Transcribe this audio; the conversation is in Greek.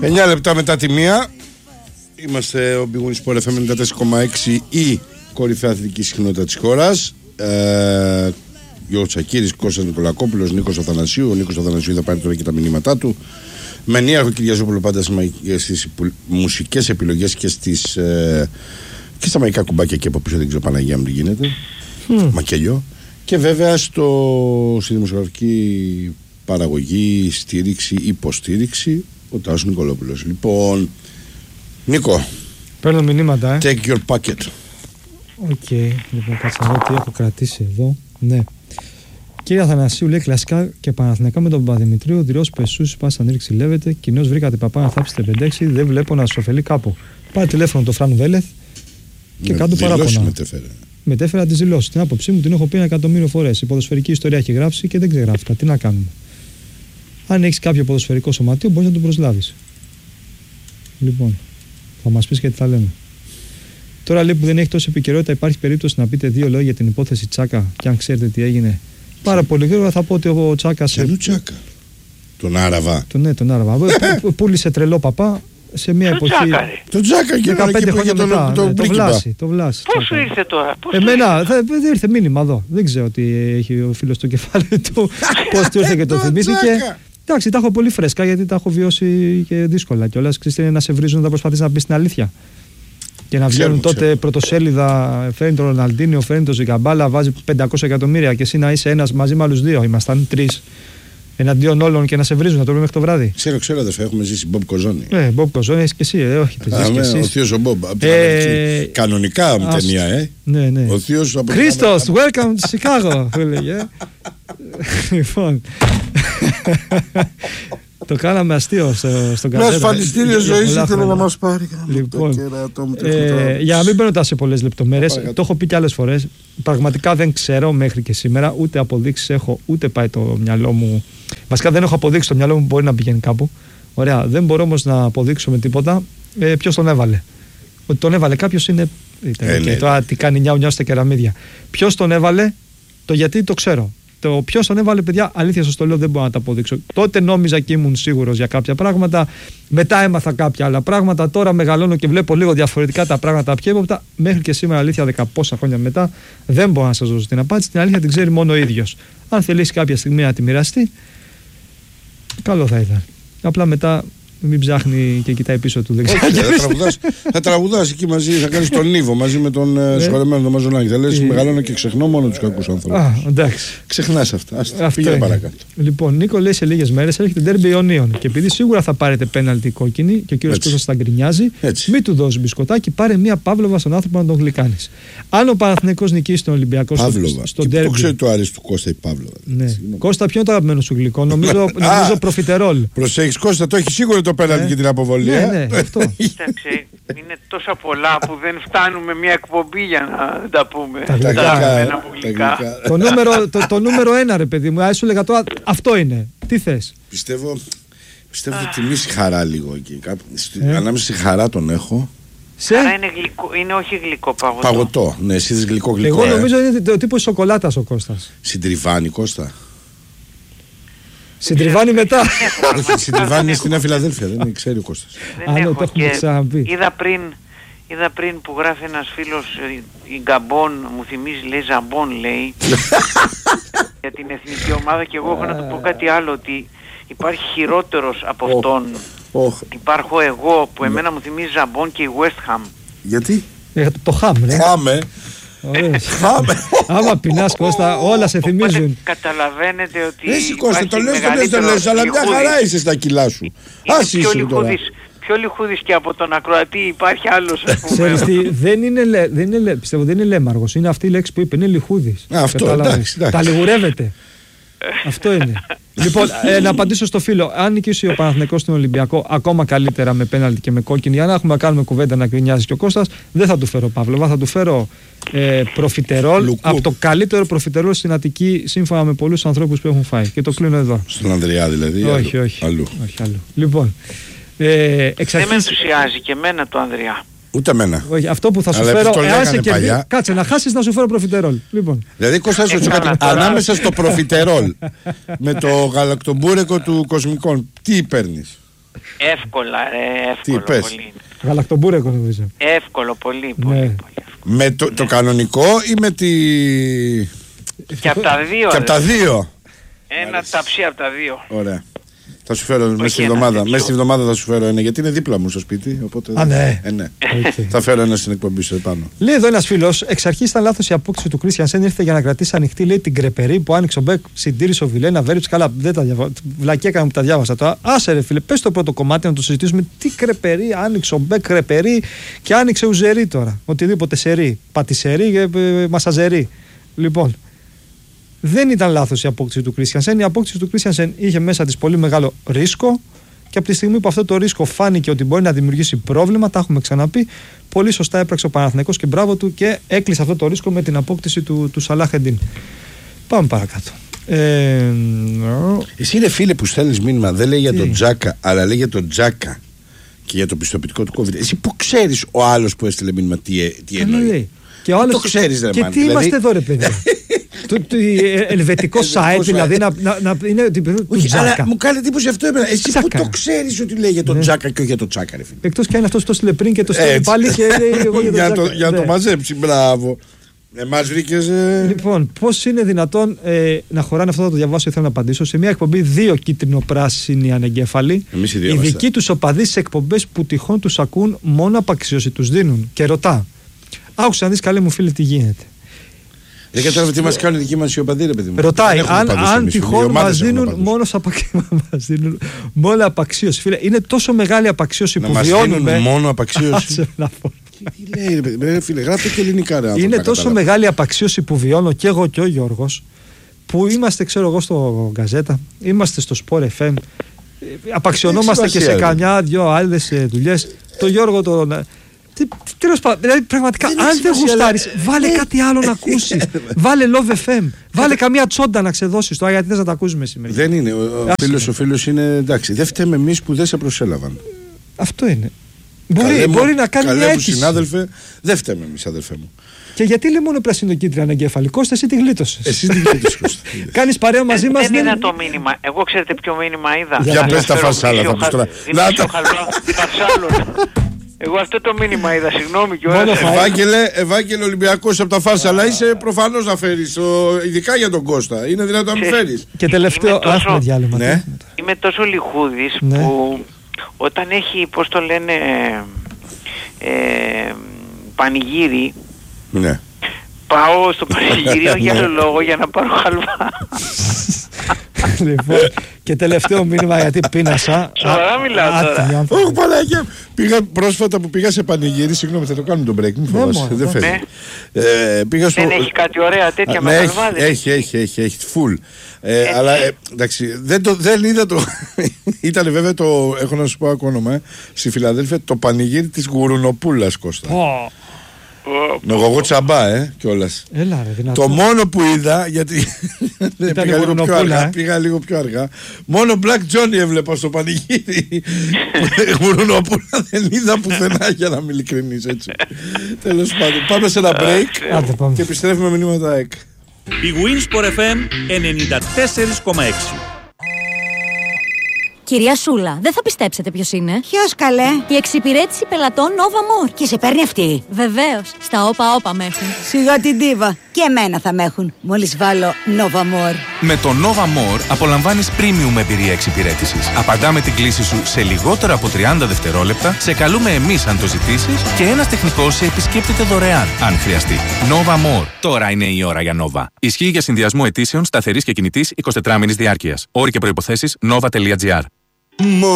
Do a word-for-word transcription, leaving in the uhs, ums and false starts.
εννιά λεπτά μετά τη μία. Είμαστε ο Big Win Sport εφ εμ ενενήντα τέσσερα κόμμα έξι, η κορυφαία αθλητική συχνότητα της χώρας. Ε, Γιώργος Τσακίρης, Κώστας Νικολακόπουλος, Νίκος Αθανασίου. Ο Νίκος Αθανασίου θα πάρει τώρα και τα μηνύματά του. Με Νίαρχο Κυριαζόπουλο πάντα στις μουσικές επιλογές και, στις, ε, και στα μαγικά κουμπάκια και από πίσω, δεν ξέρω Παναγία μου τι γίνεται. Mm. Μακελιό. Και βέβαια στο, στη δημοσιογραφική παραγωγή, στήριξη, υποστήριξη, ο Τάσος Νικολόπουλος. Λοιπόν, Νίκο, παίρνω μηνύματα, ε. Take your packet. Οκ, okay. Λοιπόν, κάτσε να δω τι έχω κρατήσει εδώ. Ναι. Κύριε Αθανασίου, λέει κλασικά και Παναθηναϊκά με τον Παπαδημητρίου. Ο Δηρός Πεσούς, πα σαν ρίξει λέβεται. Κοινώς βρήκατε παπά να θάψετε πέντε έξι. Δεν βλέπω να σας ωφελεί κάπου. Πάρε τηλέφωνο το Φραν Βέλεθ και κάτω παράπονα. Μετέφερε. Μετέφερα τις δηλώσεις. Την άποψή μου την έχω πει ένα εκατομμύριο φορές. Η ποδοσφαιρική ιστορία έχει γράψει και δεν ξεγράφηκα. Τι να κάνουμε. Αν έχεις κάποιο ποδοσφαιρικό σωματείο, μπορείς να τον προσλάβεις. Λοιπόν, θα μας πεις και τι θα λέμε. Τώρα λέει που δεν έχει τόση επικαιρότητα, υπάρχει περίπτωση να πείτε δύο λόγια για την υπόθεση Τσάκα και αν ξέρετε τι έγινε. Πάρα πολύ γρήγορα θα πω ότι ο Τσάκας. Ποιον Τσάκα? Τον Άραβα. Τον, ναι, τον Άραβα. Πούλησε τρελό παπά σε μια το εποχή. Τσάκα, τον Τσάκα και δεκαπέντε χρόνια τον, μετά. τον, ναι, το βλάσει. Το βλάσει. Πόσο ήρθε τώρα? Πώς Εμένα δεν δε ήρθε μήνυμα εδώ. Δεν ξέρω τι έχει ο φίλος στο κεφάλι του. Πώς του ήρθε και το θυμήθηκε. Εντάξει, τα έχω πολύ φρέσκα γιατί τα έχω βιώσει και δύσκολα κιόλας. Ξέρετε, να σε βρίζουν, να προσπαθείς να πεις την αλήθεια. Και να βγαίνουν τότε ξέρω. Πρωτοσέλιδα, φέρνει τον Ροναλντίνιο, φέρνει τον Ζιγκαμπάλα, βάζει πεντακόσια εκατομμύρια και εσύ να είσαι ένας μαζί με άλλους δύο. Ήμασταν τρεις εναντίον όλων και να σε βρίζουν, να το λέμε μέχρι το βράδυ. Ξέρω, ξέρω, αδερφέ, έχουμε ζήσει Μπομπ Κοζόνη. Ναι, Μπομπ Κοζόνη, έχει και εσύ, ε, όχι. Ο θείος ο Μπομπ. Ε, κανονικά με ταινία, ε. Ναι, ναι. Ο θείος από. Χρήστος, welcome to Chicago, έλεγε. Λοιπόν. Το κάναμε αστείο στον Καζέρα. Με ασφαλιστήριο ζωής ήθελε να μας πάρει. Λοιπόν, ε, για να μην μπαίνω σε πολλές λεπτομέρειες, το έχω πει και άλλες φορές. Πραγματικά δεν ξέρω μέχρι και σήμερα, ούτε αποδείξεις έχω, ούτε πάει το μυαλό μου. Βασικά δεν έχω αποδείξει το μυαλό μου, μπορεί να πηγαίνει κάπου. Ωραία, δεν μπορώ όμως να αποδείξω με τίποτα ε, ποιος τον έβαλε. Ότι τον έβαλε κάποιος είναι. Ε, και τώρα τι κάνει νιάου νιάου στα κεραμίδια. Ποιος τον έβαλε, το γιατί το ξέρω. Το ποιος τον έβαλε, παιδιά, αλήθεια σας το λέω, δεν μπορώ να τα αποδείξω. Τότε νόμιζα και ήμουν σίγουρος για κάποια πράγματα. Μετά έμαθα κάποια άλλα πράγματα. Τώρα μεγαλώνω και βλέπω λίγο διαφορετικά τα πράγματα πιο ύποπτα. Μέχρι και σήμερα, αλήθεια, δεκαπόσα χρόνια μετά, δεν μπορώ να σας δώσω την απάντηση. Την αλήθεια την ξέρει μόνο ο ίδιος. Αν θελήσει κάποια στιγμή να τη μοιραστεί, καλό θα ήταν. Απλά μετά. Μην ψάχνει και κοιτάει πίσω του. Δεν ξέρω. Θα τραγουδάς εκεί μαζί, θα κάνεις τον Νίβο μαζί με τον συγχωρεμένο τον Μαζονάκη. Θα λες μεγαλώνω και ξεχνώ μόνο τους κακούς ανθρώπους. Α, εντάξει. Ξεχνάς αυτά. Πήγαινε παρακάτω. Λοιπόν, Νίκο, λέει σε λίγες μέρες έρχεται ντέρμπι Ιωνίων. Και επειδή σίγουρα θα πάρετε πέναλτι κόκκινη και ο κύριος Κώστας θα γκρινιάζει, μην του δώσει μπισκοτάκι, πάρε μία Παύλοβα στον άνθρωπο να τον γλυκάνεις. Αν ο Παναθηναϊκός νικήσει τον Ολυμπιακό στο ντέρμπι. Πού ξέρει το αρέσει του Κώστα η Παύλοβα. Κώστα, ποιο είναι το αγαπημένο σου γλυκό? Νομίζω προφιτερόλ. Προσέχεις, Κώστα, το έχει σίγουρα το πέναλτι και την αποβολή. Ναι, ναι, αυτό. Κοίταξε, είναι τόσα πολλά που δεν φτάνουμε μια εκπομπή για να τα πούμε. Τα γλυκά. Το νούμερο, το, το νούμερο ένα, ρε παιδί μου, α, σου λέγα τώρα, αυτό είναι. Τι θες? Πιστεύω, πιστεύω ότι τιμήσει χαρά λίγο εκεί. Ε. Ανάμεσα στη χαρά τον έχω. Σε? Χαρά είναι, γλυκό, είναι όχι γλυκό, παγωτό. Παγωτό, ναι, εσύ δεις γλυκό γλυκό. Εγώ νομίζω ε. είναι το τύπο σοκολάτας ο Κώστας. Συντριβάνει, Κώστα. Συντριβάνει μετά. Όχι, συντριβάνει είναι στη Νέα Φιλαδέλφια, δεν ξέρει ο Κώστας. Δεν έχω και είδα πριν, είδα πριν που γράφει ένας φίλος η Γκαμπόν, μου θυμίζει, λέει Ζαμπόν, λέει για την εθνική ομάδα και εγώ έχω να του πω κάτι άλλο, ότι υπάρχει χειρότερος από αυτόν. Υπάρχω εγώ που εμένα μου θυμίζει Ζαμπόν και η West Ham. Γιατί? Το Χαμ, ναι. Χάμε. Άμα πεινάς, Κώστα, όλα σε θυμίζουν. Καταλαβαίνετε ότι εσύ, Κώστα, το λες, το λες, το λες, αλλά μια χαρά είσαι στα κιλά σου. Ας είσαι τώρα. Πιο λιχούδης και από τον ακροατή υπάρχει άλλος. Ξέρεις τι, δεν είναι, πιστεύω δεν είναι λέμαργος, είναι αυτή η λέξη που είπε, είναι λιχούδης. Αυτό, εντάξει. Τα λιγουρεύεται. Αυτό είναι. Λοιπόν, ε, να απαντήσω στο φίλο. Αν νικήσει ο Παναθηναϊκός στον Ολυμπιακό, ακόμα καλύτερα με πέναλτι και με κόκκινη, για να έχουμε να κάνουμε κουβέντα να γκρινιάζει και ο Κώστας, δεν θα του φέρω Παύλοβα, θα του φέρω ε, προφιτερόλ. Λουκού. Από το καλύτερο προφιτερόλ στην Αττική, σύμφωνα με πολλούς ανθρώπους που έχουν φάει. Και το κλείνω εδώ. Στον Ανδρεά δηλαδή. Όχι, αλλού. όχι. Αλλού. όχι αλλού. Λοιπόν. Ε, εξ δεν με ενθουσιάζει και εμένα το Ανδρεά. Ούτε εμένα. Όχι, αυτό που θα σου αλλά φέρω. Εάν σε κερδί... Κάτσε να χάσεις να σου φέρω προφιτερόλ. Λοιπόν. Δηλαδή, Κώστα, σου κάτι ανάμεσα στο προφιτερόλ με το γαλακτομπούρεκο του Κοσμικών, τι παίρνεις? Εύκολα, ρε, εύκολο. Τι πες? Πολύ. Γαλακτομπούρεκο νομίζω. Εύκολο, πολύ, πολύ, Ναι. πολύ. Με το, Ναι. το κανονικό ή με τη... Και από τα δύο. Και από τα δύο. Ένα ταψί από τα δύο. Ωραία. Θα σου φέρω μέσα στη ένα εβδομάδα. τέτοιο. Μέσα στη εβδομάδα θα σου φέρω ένα, γιατί είναι δίπλα μου στο σπίτι. Οπότε... Α, ναι. Ε, ναι. Okay. Θα φέρω ένα στην εκπομπή σου επάνω. Λέει εδώ ένα φίλο, εξ αρχή ήταν λάθος η απόκτηση του Κρίστιανσεν. Ήρθε για να κρατήσει ανοιχτή, λέει, την κρεπερή που άνοιξε ο Μπέκ, συντήρησε ο Βιλένα, Βέριτς. Καλά, δεν τα διαβάσα. Βλακή έκανα που τα διάβασα τώρα. Άσε, ρε φίλε, πες το πρώτο κομμάτι να το συζητήσουμε. Τι κρεπερή, άνοιξε ο Μπέκ, κρεπερή και άνοιξε ουζερή τώρα. Οτιδήποτε σερί. Πατησερί και ε, μασαζερί. Λοιπόν, δεν ήταν λάθος η απόκτηση του Κρίστιανσεν. Η απόκτηση του Κρίστιανσεν είχε μέσα της πολύ μεγάλο ρίσκο. Και από τη στιγμή που αυτό το ρίσκο φάνηκε ότι μπορεί να δημιουργήσει πρόβλημα, τα έχουμε ξαναπεί, πολύ σωστά έπραξε ο Παναθηναϊκός και μπράβο του και έκλεισε αυτό το ρίσκο με την απόκτηση του, του Σαλάχ Εντίν. Πάμε παρακάτω. Ε, Εσύ είναι φίλε που στέλνεις μήνυμα, δεν λέει για Τι? τον Τζάκα, αλλά λέει για τον Τζάκα και για το πιστοποιητικό του COVID. Εσύ που ξέρεις ο άλλος που έστειλε μήνυμα τι, τι Καλά εννοεί? λέει. Και, ο άλλος, το ξέρεις, ρε και μάνα, τι δηλαδή... είμαστε εδώ, ρε παιδιά. το, το, ελβετικό site, δηλαδή να, να, να είναι του Όχι, Τζάκα. αλλά μου κάνει εντύπωση αυτό εμένα. Εσύ Τζάκα. που το ξέρεις ότι λέει για τον Ναι. Τζάκα και όχι για τον Τζάκα, ρε φίλε. Εκτός και αν αυτός το στείλε πριν και το στείλε Έτσι. πάλι και λέει εγώ για τον για, Τζάκα. το, για Ναι. το μαζέψει, μπράβο. Εμάς βρήκες... Ε... Λοιπόν, πώς είναι δυνατόν ε, να χωράνε, αυτό θα το διαβάσω, ήθελα να απαντήσω. Σε μια εκπομπή δύο κίτρινο-πράσινοι ανεγκέφαλοι. Εμείς οι δύο Οι είμαστε. δικοί τους οπαδοί σε εκπομπές που τυχόν τους ακούν μόνο απαξίωση τους δίνουν. Και ρωτά, άκουσα να δεις, καλέ μου φίλε, τι γίνεται. Δεν κατάλαβα τι μας κάνουν οι δικοί μας οι οπαδοί, ρε παιδί μου. Ρωτάει, Δεν έχουμε αν, παντούς αν εμείς, οι τυχόν ομάδες μας έχουν δίνουν παντούς. μόνο, απαξ... μας δίνουν μόνο απαξίωση. Φίλε, είναι τόσο μεγάλη απαξίωση Να που μας βιώνουμε. δίνουν μόνο απαξίωση. Άσε να πω. Τι λέει, ρε παιδί, ρε φίλε, γράφτε και ελληνικά, ρε άνθρωπο, Είναι να τόσο καταλάβω. μεγάλη απαξίωση που βιώνω και εγώ και ο Γιώργος, που είμαστε, ξέρω εγώ, στο Γκαζέτα, είμαστε στο Sport εφ εμ, ε, απαξιωνόμαστε Έχει και σε σημασία, καμιά δυο άλλες ε, δουλειές. Το Γιώργο τον. ε, τι- τι- Τέλος πάντων, δηλαδή πραγματικά, Δεν αν έχει δεν σημασία, γουστάρεις, αλλά- βάλε Ε, κάτι άλλο να ακούσεις. Βάλε Love εφ εμ, βάλε καμία τσόντα να ξεδώσεις τώρα, γιατί θες να τα ακούσουμε σήμερα. Δεν είναι. Ο, ο Άσε φίλος με. ο φίλος είναι εντάξει. Δεν φταίμε εμείς που δεν σε προσέλαβαν. Αυτό είναι. Μπορεί, Καλέ μου- μπορεί να κάνει καλέ μια μου αίτηση. συνάδελφε, δεν φταίμε εμείς, αδελφέ μου. Και γιατί λέει μόνο πρασινοκίτρινο ανεγκέφαλη, Κώστα, εσύ τη γλίτωσες. Εσύ τι γλίτωσες, Κώστα. Κάνεις παρέα μαζί μας. Δεν είδα το μήνυμα. Εγώ ξέρετε ποιο μήνυμα είδα. Για Θα πες σας τα φέρω φαρσάλα, γνήσιο θα πεις χα- τώρα. γνήσιο Να τα- χαλβά φαρσάλων. Εγώ αυτό το μήνυμα είδα, συγγνώμη και Μόνο ώρα. φα- Ευάγγελε, Ευάγγελε Ολυμπιακός από τα φάρσα, αλλά είσαι προφανώς να φέρεις, ο- ειδικά για τον Κώστα. Είναι δυνατόν να μην φέρεις. Και τελευταίο, Είμαι τόσο- έχουμε διάλειμμα. Ναι. Είμαι τόσο λιχούδης Ναι. που όταν έχει, πώς το λένε, ε, πανηγύρι, Ναι. πάω στο πανηγύριο για άλλο λόγο για να πάρω χαλβά. Λοιπόν, και τελευταίο μήνυμα, γιατί πίνασα. Σοβαρά μιλάω Άτιμοι τώρα. άνθρωποι. Όχι Παναγία. Πήγα πρόσφατα που πήγα σε πανηγύρι, συγγνώμη, θα το κάνουμε τον break, μην φοβάσαι, μωρέ, δεν ναι. φεύγει. Ε, πήγα στο... Δεν έχει κάτι ωραία τέτοια Α, με ναι, έχει, χαλβάδες. έχει, έχει, έχει, έχει, full. Ε, αλλά ε, εντάξει, δεν, το, δεν είδα το. Ήταν βέβαια το. Έχω να σου πω ακόμα όνομα. Ε, στη Φιλαδέλφια το πανηγύρι της Γουρουνοπούλας, Κώστα. Ω, Νογωγό τσαμπά, ε, κιόλας. Έλα, ρε, δυνατό. Το μόνο που είδα, γιατί πήγα, λίγο πιο Γουρουνοπούλα, αργά, ε. πήγα λίγο πιο αργά, μόνο Black Johnny έβλεπα στο πανηγύρι. Γουρουνοπούλα δεν είδα πουθενά, για να είμαι ειλικρινής, έτσι. Τέλος πάντων, πάμε σε ένα break Άντε, πάμε. και επιστρέφουμε με μηνύματα εκ. Η Winsport εφ εμ ενενήντα τέσσερα κόμμα έξι. Κυρία Σούλα, δεν θα πιστέψετε ποιος είναι. Ποιος καλέ? Η εξυπηρέτηση πελατών Nova More. Και σε παίρνει αυτή. Βεβαίως, στα όπα όπα με έχουν. Σιγά την τίβα. Και εμένα θα με έχουν. Μόλις βάλω Nova More. Με το Nova More απολαμβάνεις premium εμπειρία εξυπηρέτησης. Απαντάμε την κλήση σου σε λιγότερο από τριάντα δευτερόλεπτα, σε καλούμε εμείς αν το ζητήσεις και ένας τεχνικός σε επισκέπτεται δωρεάν, αν χρειαστεί. Nova More. Τώρα είναι η ώρα για Nova. Ισχύει για συνδυασμό αιτήσεων σταθερής και κινητής εικοσιτετράμηνης διάρκειας. Όροι και προϋποθέσεις nova τελεία gr.